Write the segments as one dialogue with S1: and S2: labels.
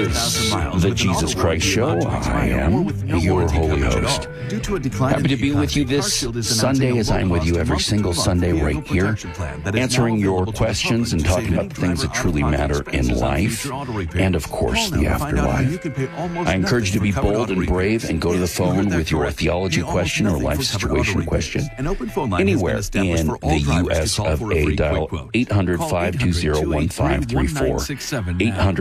S1: is the Jesus Christ Show. I am your holy host. Happy to be with you this Sunday, as I'm with you every single Sunday right here, answering your questions and talking about the things that truly matter in life and, of course, the afterlife. I encourage you to be bold and brave and go to the phone with your theology question or life situation question. Anywhere in the U.S. of A, dial 800-520-1534,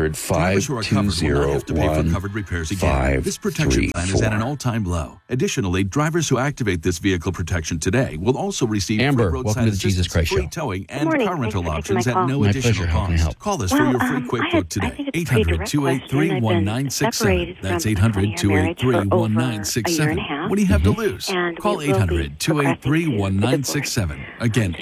S1: 800-520-1534.
S2: This protection plan is at an all-time low. Additionally, drivers who activate this vehicle protection today will also receive
S1: Amber,
S2: free
S1: welcome to the Jesus Christ Show.
S2: free towing, and
S3: morning.
S2: car rental
S3: Thanks for
S2: options
S3: taking my
S2: at no
S3: call.
S1: My
S2: additional
S1: pleasure. How can I
S2: cost.
S1: help?
S2: Call us for your free quick quote today. 800-283-1967. That's 800-283-1967. What do you have to lose? Call 800-283-1967. Again,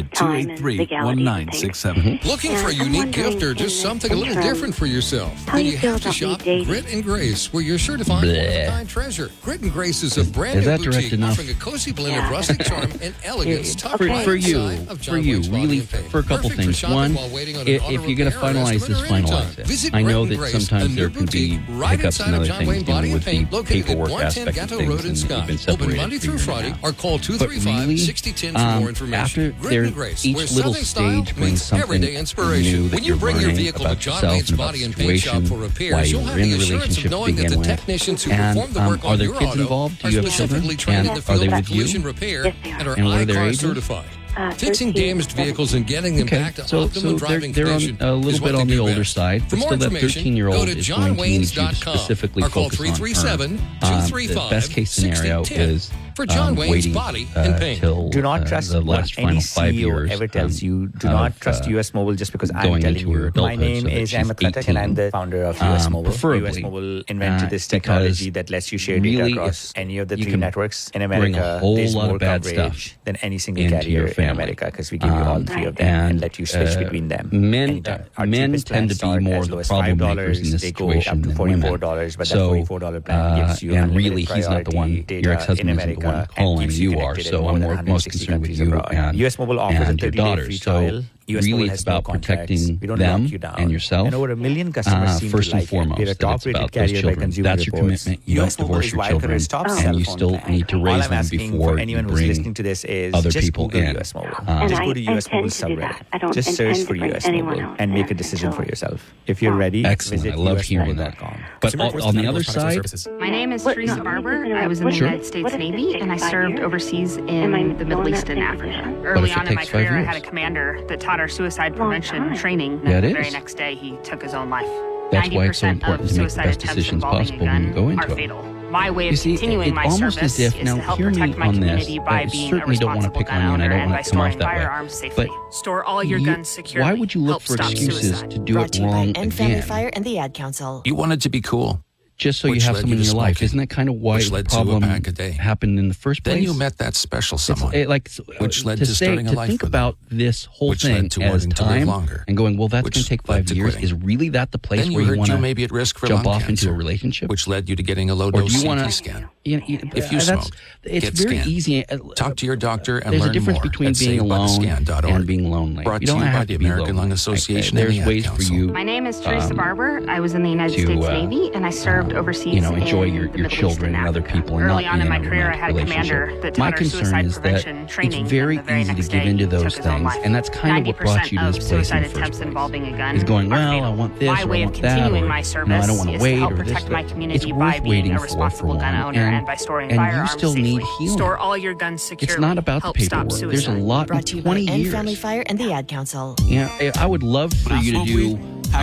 S2: 800-283-1967.
S4: Looking for a unique gift or just something a little different for yourself? Then you have to shop Grit and Grace, where you're sure to find one-of-a-kind treasure. Grit and Grace is a brand new boutique offering a cozy blend of rustic charm and elegance.
S1: For you, really, for a couple things. One, if you're going to finalize this, finalize it. I know that sometimes there can be hiccups and other things dealing with the paperwork aspect of things, and you've been separated.
S4: Open Monday through Friday, or call
S1: But really,
S4: 235-6010 for more information.
S1: after each little stage brings something new that
S4: When you
S1: you're
S4: bring your
S1: learning
S4: vehicle to
S1: about
S4: John
S1: yourself
S4: Wayne's
S1: and about
S4: Body
S1: the
S4: and Paint Shop
S1: situation,
S4: for
S1: why
S4: repairs, you'll
S1: you're
S4: have
S1: in
S4: the
S1: the
S4: assurance
S1: relationship
S4: of
S1: to
S4: knowing that
S1: begin
S4: the
S1: with.
S4: technicians who
S1: And
S4: perform the work
S1: are
S4: on
S1: there
S4: your
S1: kids
S4: auto
S1: involved? Do
S4: are
S1: you have children?
S4: specifically trained in
S1: And
S4: the
S1: are
S4: field
S1: they
S4: of
S1: with
S4: collision
S1: you?
S4: repair
S3: Yes, they are.
S4: and are
S1: And what are their
S4: I-CAR
S1: ages?
S4: certified.
S3: 13,
S4: Fixing damaged
S3: 17.
S4: vehicles and getting them back to
S1: So
S4: optimum driving
S1: they're on
S4: condition
S1: a
S4: is
S1: little
S4: what
S1: bit
S4: they
S1: on the
S4: do
S1: older
S4: best.
S1: side,
S4: For
S1: but
S4: more
S1: still that
S4: information,
S1: 13-year-old
S4: go to
S1: is going to need you to
S4: johnwaynes.com
S1: specifically
S4: or call
S1: focus on her.
S4: 337-235-6010
S1: The best case scenario is
S4: for John Wayne's
S1: waiting
S4: Body and Paint.
S1: till
S5: Do not trust
S1: the
S5: what
S1: last
S5: any
S1: final 5
S5: CEO
S1: years.
S5: ever tells you. Do not trust US Mobile just because I'm
S1: going
S5: telling
S1: into her
S5: you. My
S1: adulthood
S5: name
S1: so that
S5: is
S1: she's
S5: Ahmed Khatak, and I'm the founder of US Mobile.
S1: preferably,
S5: US Mobile invented this
S1: because
S5: technology that lets you share data
S1: really,
S5: across
S1: if
S5: any of the
S1: you
S5: three
S1: can
S5: networks in
S1: bring a
S5: America.
S1: whole
S5: There's
S1: lot of
S5: more
S1: bad
S5: coverage
S1: stuff
S5: than any single
S1: into
S5: carrier
S1: your
S5: in
S1: family.
S5: America because we give you all three of them and let you switch between them.
S1: Men
S5: anytime. Our
S1: men
S5: cheapest
S1: tend
S5: plans
S1: to be
S5: start
S1: more
S5: as
S1: the
S5: low as
S1: problem
S5: $5.
S1: makers in this
S5: They go up
S1: situation
S5: to
S1: than women.
S5: $44, but
S1: So,
S5: that $44 plan gives you
S1: and
S5: unlimited
S1: really, he's not the one.
S5: priority
S1: Your
S5: data
S1: ex-husband
S5: in
S1: isn't the one
S5: America and
S1: calling.
S5: keeps
S1: You are.
S5: connected in
S1: So
S5: more
S1: I'm
S5: than
S1: most
S5: 160
S1: concerned with
S5: countries
S1: you
S5: abroad.
S1: and
S5: US Mobile offers a
S1: and your
S5: 30-day
S1: daughter.
S5: free
S1: So
S5: trial. US
S1: really,
S5: Mobile
S1: it's
S5: has no
S1: about
S5: contracts.
S1: protecting
S5: We don't
S1: them
S5: lock you down.
S1: and yourself.
S5: And over 1 million customers seem
S1: First
S5: to
S1: and
S5: like
S1: foremost,
S5: it. We're a
S1: that
S5: top
S1: it's
S5: rated
S1: about
S5: carrier
S1: those
S5: by
S1: children.
S5: Consumer
S1: That's your
S5: Reports.
S1: commitment. You don't
S5: US Mobile
S1: divorce
S5: is
S1: your
S5: wired for
S1: children,
S5: its top
S1: and
S5: cell
S1: you
S5: phone
S1: still
S5: plan.
S1: need to
S5: All
S1: raise
S5: I'm
S1: them
S5: asking
S1: before
S5: for
S1: you
S5: anyone who's
S1: bring
S5: listening to this is
S1: other
S5: just
S1: people
S5: Google
S1: in.
S5: US Mobile.
S3: And
S5: Just
S3: I
S5: go to US
S3: intend
S5: Mobile
S3: to do that.
S5: subreddit.
S3: I don't
S5: Just
S3: intend
S5: search
S3: to
S5: for
S3: bring
S5: US
S3: anyone
S5: Mobile
S3: else
S5: and make a
S3: in
S5: decision
S3: until-
S5: for yourself. If you're ready,
S1: Excellent.
S5: visit
S1: I love hearing that.
S5: usmobile.com.
S1: But on the other side,
S6: My name is
S3: What-
S6: Teresa
S3: no,
S6: Barber.
S3: no,
S6: I was in the
S1: Sure.
S6: United States
S3: What if it
S6: Navy,
S3: takes
S6: and I
S3: 5
S6: served
S3: years?
S6: overseas
S3: Am I
S6: in the Middle
S3: going
S6: East
S3: that
S6: and
S3: same
S6: Africa.
S3: position?
S6: Early
S1: if it
S6: on in my
S1: takes 5
S6: career, I
S1: years?
S6: had a commander that taught our suicide prevention
S3: time.
S6: training.
S1: Yeah, it
S6: The very
S1: is.
S6: next day, he took his own life.
S1: That's why it's so
S6: 90%
S1: important
S6: of
S1: to make the
S6: suicide
S1: best
S6: attempts
S1: decisions
S6: involving
S1: possible
S6: a
S1: when you
S6: gun
S1: go into
S6: are
S1: it.
S6: fatal. My way
S1: You
S6: of
S1: see,
S6: continuing
S1: it's
S6: my
S1: almost
S6: service
S1: as if,
S6: is
S1: now
S6: to help
S1: hear me
S6: protect my
S1: on this,
S6: community by
S1: I
S6: being a
S1: certainly don't want to
S6: responsible
S1: pick
S6: gun
S1: on you, and I
S6: owner
S1: don't
S6: and
S1: want
S6: by
S1: to come off
S6: storing
S1: that way.
S6: firearms safely.
S1: But
S6: Store all your guns securely.
S1: why would you look
S6: Help
S1: for
S6: stop
S1: excuses
S6: suicide.
S1: to do
S7: Brought
S1: it
S7: to you by
S1: wrong
S7: End Family
S1: again?
S7: Fire and the Ad Council.
S8: You wanted to be cool.
S1: Just so you
S8: Which
S1: have
S8: led
S1: someone
S8: you
S1: in
S8: to
S1: your life.
S8: smoking,
S1: Isn't that kind of why
S8: which
S1: the
S8: led to a
S1: problem
S8: pack a day.
S1: happened in the first place?
S8: Then you met that special someone,
S1: which
S8: led to starting a life
S1: think
S8: with them,
S1: about this whole
S8: which
S1: thing
S8: led to
S1: as
S8: wanting to live
S1: time
S8: longer,
S1: and going, well, that's
S8: which
S1: going to take
S8: led
S1: 5
S8: to
S1: years.
S8: quitting.
S1: Is really that the place
S8: then you
S1: where you
S8: heard
S1: want
S8: you
S1: to
S8: may be at risk for
S1: jump
S8: lung
S1: off
S8: cancer,
S1: into a relationship?
S8: which led you to getting a
S1: Or
S8: low-dose
S1: do you
S8: CT
S1: want to?
S8: scan.
S1: If
S8: you smoke,
S1: it's
S8: get
S1: very
S8: scanned.
S1: easy.
S8: Talk to your doctor and
S1: There's
S8: learn
S1: a difference
S8: more
S1: between
S8: at
S1: being alone
S8: SaveByTheScan.org.
S1: and being lonely.
S8: Brought
S1: You
S8: to
S1: don't
S8: you by
S1: have
S8: the
S1: to be
S8: American
S1: lonely.
S8: Lung Association
S1: There's
S8: and the
S1: ways
S8: Ad
S1: for
S8: Council.
S1: you.
S6: My name is Teresa Barber. I was in the United
S1: to,
S6: States Navy, and I served overseas
S1: you know, enjoy
S6: in
S1: your
S6: the Middle East
S1: children and other
S6: Africa.
S1: people and
S6: Early
S1: not
S6: on
S1: be
S6: in my
S1: in a
S6: career, I had a
S1: romantic
S6: commander
S1: relationship.
S6: that
S1: My
S6: taught our
S1: concern
S6: suicide
S1: is that
S6: prevention training.
S1: it's very
S6: and the very
S1: easy to
S6: next
S1: give
S6: day,
S1: into
S6: he
S1: those
S6: took his own
S1: things,
S6: life.
S1: and that's kind of what brought you to this place in
S6: suicide
S1: the first
S6: attempts
S1: place.
S6: involving a gun
S1: Is going,
S6: are
S1: well,
S6: fatal.
S1: I want this
S6: My
S1: or
S6: way
S1: I
S6: of
S1: want that,
S6: continuing
S1: or
S6: my
S1: no, I
S6: service
S1: don't want
S6: is
S1: to wait,
S6: to help
S1: or
S6: protect
S1: this.
S6: my
S1: It's
S6: community
S1: worth
S6: by being
S1: waiting
S6: a
S1: for
S6: responsible gun
S1: one,
S6: owner and by storing
S1: and
S6: firearms
S1: you still
S6: safely.
S1: need healing.
S6: Store all your guns securely.
S1: It's not about the
S6: Help stop
S1: paperwork. There's a
S6: suicide.
S1: lot in
S7: Brought to you by
S1: 20
S7: End
S1: years.
S7: Family Fire and the Ad Council.
S1: Yeah, I would love for you to do.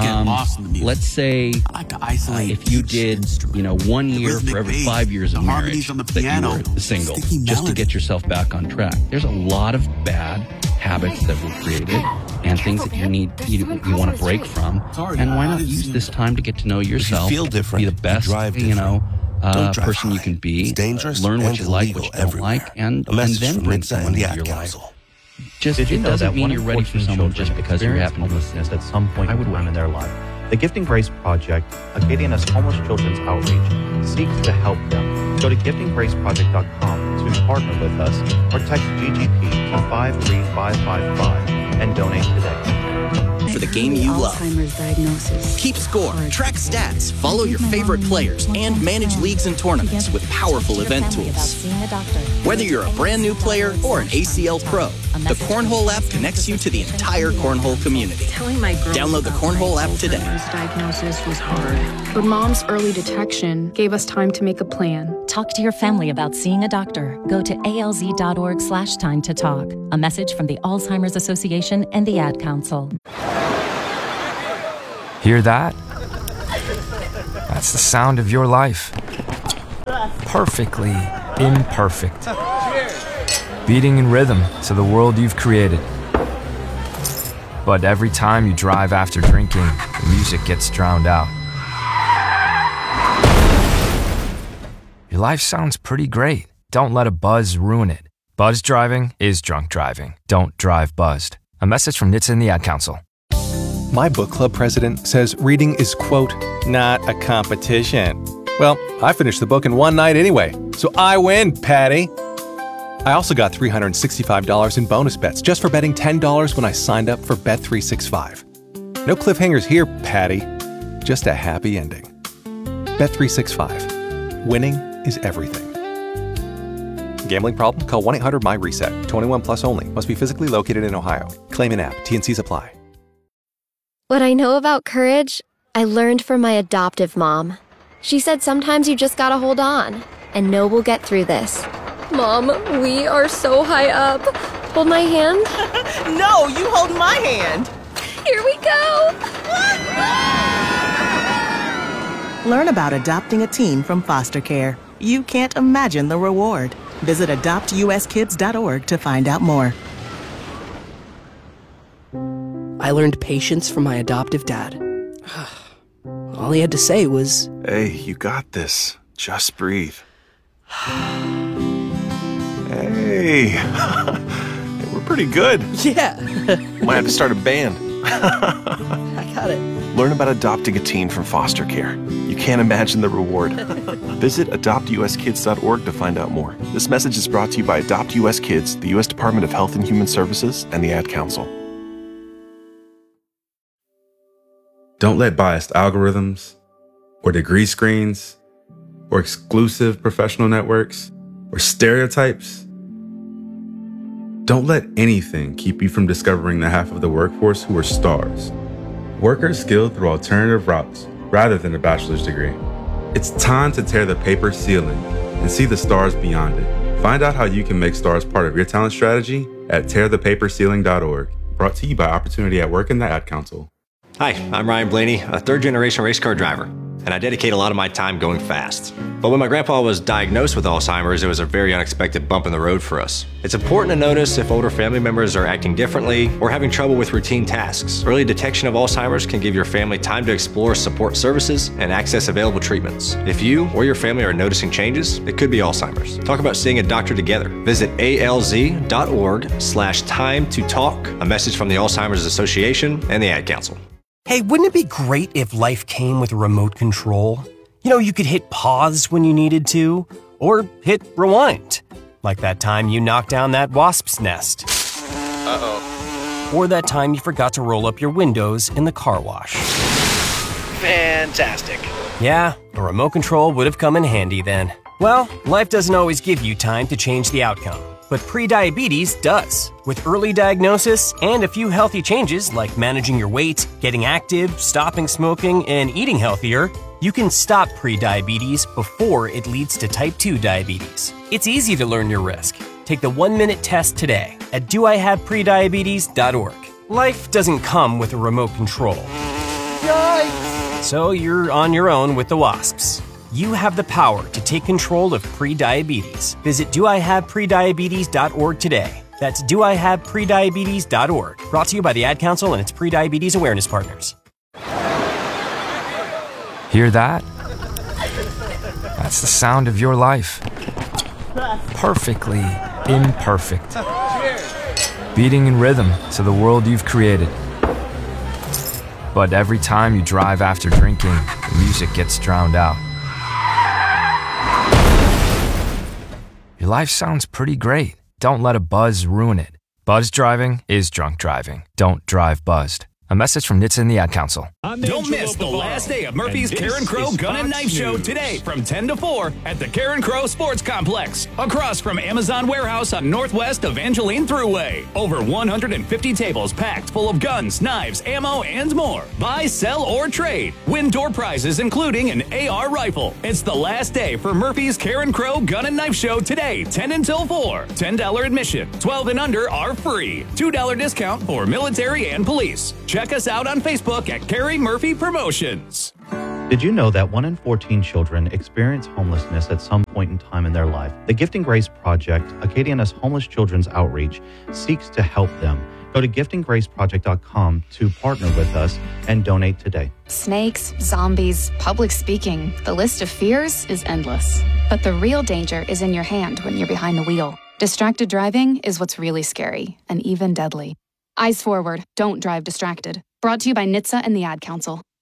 S1: Let's say, if you did, 1 year for every 5 years of marriage that you were single, just to get yourself back on track. There's a lot of bad habits that were created and things that you want to break from. And why not use this time to get to know yourself,
S9: feel different,
S1: be the best,
S9: drive different.
S1: person you can be,
S9: It's dangerous
S1: learn what
S9: and
S1: you like, what you
S9: illegal
S1: don't
S9: everywhere.
S1: like, and
S9: A message
S1: then
S9: from
S1: bring
S9: Nitsa
S1: someone
S9: and the
S1: into
S9: Ad
S1: your life.
S9: Council.
S1: Just
S5: Did you
S1: it
S5: know
S1: doesn't
S5: that
S1: mean
S5: one
S1: you're
S5: in
S1: ready for
S5: 14
S1: someone
S5: children
S1: just because you
S5: experience
S1: happen to
S5: homelessness at some point
S1: I would
S5: in time
S1: wait.
S5: in their life? The Gifting Grace Project, Acadiana's homeless children's outreach, seeks to help them. Go to giftinggraceproject.com to partner with us or text GGP to 53555 and donate today.
S3: for the game you love.
S9: Alzheimer's diagnosis.
S3: Keep score, track stats, follow your favorite players, and manage leagues and tournaments with powerful event tools. Whether you're a brand new player or an ACL pro, the Cornhole app connects you to the entire Cornhole community.
S9: Telling my girls
S3: Download the Cornhole app today.
S9: Alzheimer's diagnosis was hard.
S10: But Mom's early detection gave us time to make a plan.
S11: Talk to your family about seeing a doctor. Go to alz.org/time to talk. A message from the Alzheimer's Association and the Ad Council.
S12: Hear that? That's the sound of your life. Perfectly imperfect. Beating in rhythm to the world you've created. But every time you drive after drinking, the music gets drowned out. Your life sounds pretty great. Don't let a buzz ruin it. Buzz driving is drunk driving. Don't drive buzzed. A message from NHTSA and the Ad Council.
S13: My book club president says reading is, quote, not a competition. Well, I finished the book in one night anyway, so I win, Patty. I also got $365 in bonus bets just for betting $10 when I signed up for Bet365. No cliffhangers here, Patty. Just a happy ending. Bet365. Winning is everything. Gambling problem? Call 1-800-MY-RESET. 21 plus only. Must be physically located in Ohio. Claim in app. T&Cs apply.
S14: What I know about courage, I learned from my adoptive mom. She said sometimes you just gotta hold on and know we'll get through this. Mom, we are so high up. Hold my hand.
S15: No, you hold my hand.
S14: Here we go.
S15: Learn about adopting a teen from foster care. You can't imagine the reward. Visit adoptuskids.org to find out more.
S16: I learned patience from my adoptive dad. All he had to say was,
S17: "Hey, you got this. Just breathe." Hey, we're pretty good.
S16: Yeah.
S17: Might have to start a band.
S16: I got it.
S17: Learn about adopting a teen from foster care. You can't imagine the reward. Visit adoptuskids.org to find out more. This message is brought to you by Adopt US Kids, the U.S. Department of Health and Human Services, and the Ad Council.
S18: Don't let biased algorithms, or degree screens, or exclusive professional networks, or stereotypes. Don't let anything keep you from discovering the half of the workforce who are stars. Workers skilled through alternative routes rather than a bachelor's degree. It's time to tear the paper ceiling and see the stars beyond it. Find out how you can make stars part of your talent strategy at tearthepaperceiling.org. Brought to you by Opportunity at Work and the Ad Council.
S19: Hi, I'm Ryan Blaney, a third-generation race car driver, and I dedicate a lot of my time going fast. But when my grandpa was diagnosed with Alzheimer's, it was a very unexpected bump in the road for us. It's important to notice if older family members are acting differently or having trouble with routine tasks. Early detection of Alzheimer's can give your family time to explore support services and access available treatments. If you or your family are noticing changes, it could be Alzheimer's. Talk about seeing a doctor together. Visit alz.org/time to talk. A message from the Alzheimer's Association and the Ad Council.
S20: Hey, wouldn't it be great if life came with a remote control? You know, you could hit pause when you needed to, or hit rewind. Like that time you knocked down that wasp's nest.
S21: Uh-oh.
S20: Or that time you forgot to roll up your windows in the car wash.
S21: Fantastic.
S20: Yeah, a remote control would have come in handy then. Well, life doesn't always give you time to change the outcome. But prediabetes does. With early diagnosis and a few healthy changes like managing your weight, getting active, stopping smoking, and eating healthier, you can stop prediabetes before it leads to type 2 diabetes. It's easy to learn your risk. Take the 1-minute test today at doihaveprediabetes.org. Life doesn't come with a remote control. Yikes! So you're on your own with the wasps. You have the power to take control of prediabetes. Visit doihaveprediabetes.org today. That's doihaveprediabetes.org. Brought to you by the Ad Council and its prediabetes awareness partners.
S12: Hear that? That's the sound of your life. Perfectly imperfect. Beating in rhythm to the world you've created. But every time you drive after drinking, the music gets drowned out. Your life sounds pretty great. Don't let a buzz ruin it. Buzz driving is drunk driving. Don't drive buzzed. A message from NHTSA and the Ad Council.
S2: Don't miss the last day of Murphy's Karen Crow Gun and Knife Show today from 10 to 4 at the Karen Crow Sports Complex, across from Amazon Warehouse on Northwest Evangeline Thruway. Over 150 tables packed full of guns, knives, ammo, and more. Buy, sell, or trade. Win door prizes including an AR rifle. It's the last day for Murphy's Karen Crow Gun and Knife Show today, 10 until 4. $10 admission. 12 and under are free. $2 discount for military and police. Check us out on Facebook at Carrie Murphy Promotions.
S5: Did you know that 1 in 14 children experience homelessness at some point in time in their life? The Gifting Grace Project, Acadiana's homeless children's outreach, seeks to help them. Go to giftinggraceproject.com to partner with us and donate today.
S22: Snakes, zombies, public speaking. The list of fears is endless. But the real danger is in your hand when you're behind the wheel. Distracted driving is what's really scary and even deadly. Eyes forward, don't drive distracted. Brought to you by NHTSA and the Ad Council.